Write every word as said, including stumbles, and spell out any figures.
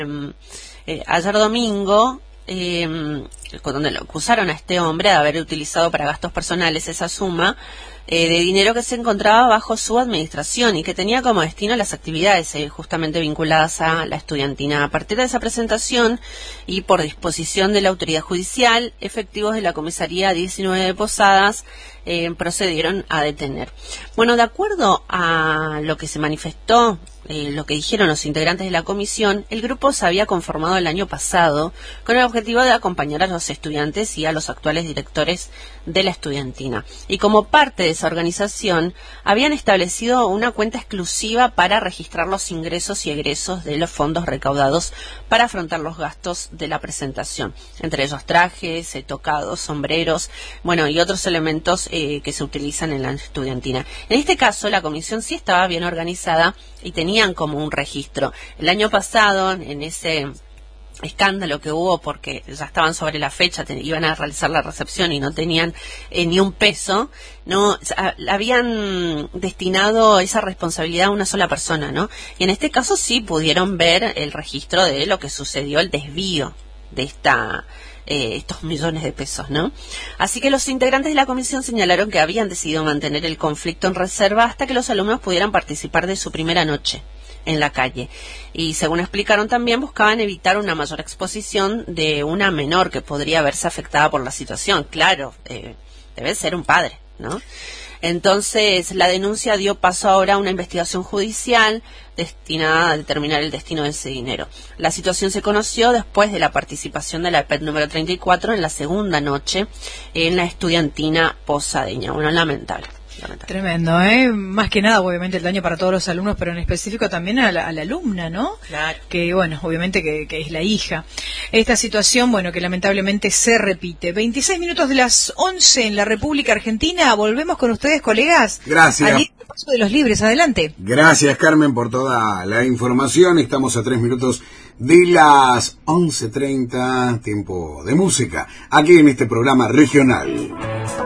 Eh, ayer domingo, eh, donde lo acusaron a este hombre de haber utilizado para gastos personales esa suma eh, de dinero que se encontraba bajo su administración y que tenía como destino las actividades eh, justamente vinculadas a la estudiantina. A partir de esa presentación y por disposición de la autoridad judicial, efectivos de la comisaría diecinueve de Posadas eh, procedieron a detener. Bueno, de acuerdo a lo que se manifestó, Eh, lo que dijeron los integrantes de la comisión, el grupo se había conformado el año pasado con el objetivo de acompañar a los estudiantes y a los actuales directores de la estudiantina. Y como parte de esa organización, habían establecido una cuenta exclusiva para registrar los ingresos y egresos de los fondos recaudados para afrontar los gastos de la presentación, entre ellos trajes, eh, tocados, sombreros, bueno, y otros elementos eh, que se utilizan en la estudiantina. En este caso, la comisión sí estaba bien organizada y tenían como un registro. El año pasado, en ese escándalo que hubo porque ya estaban sobre la fecha, te, iban a realizar la recepción y no tenían eh, ni un peso, no a, habían destinado esa responsabilidad a una sola persona, ¿no? Y en este caso sí pudieron ver el registro de lo que sucedió, el desvío de esta eh, estos millones de pesos, ¿no? Así que los integrantes de la comisión señalaron que habían decidido mantener el conflicto en reserva hasta que los alumnos pudieran participar de su primera noche en la calle. Y según explicaron también, buscaban evitar una mayor exposición de una menor que podría verse afectada por la situación. Claro, eh, debe ser un padre, ¿no? Entonces, la denuncia dio paso ahora a una investigación judicial destinada a determinar el destino de ese dinero. La situación se conoció después de la participación de la P E T número treinta y cuatro en la segunda noche en la estudiantina posadeña. Bueno, lamentable. Tremendo, ¿eh? Más que nada, obviamente, el daño para todos los alumnos, pero en específico también a la, a la alumna, ¿no? Claro. Que, bueno, obviamente que, que es la hija. Esta situación, bueno, que lamentablemente se repite. veintiséis minutos de las once en la República Argentina. Volvemos con ustedes, colegas. Gracias. Al paso de los libres, adelante. Gracias, Carmen, por toda la información. Estamos a tres minutos de las once treinta, tiempo de música, aquí en este programa regional.